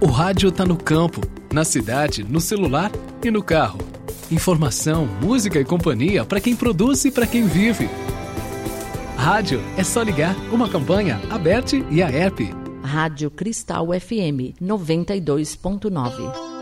O rádio tá no campo, na cidade, no celular e no carro. Informação, música e companhia para quem produz e para quem vive. Rádio é só ligar. Uma campanha Aberte e a ERP. Rádio Cristal FM 92.9.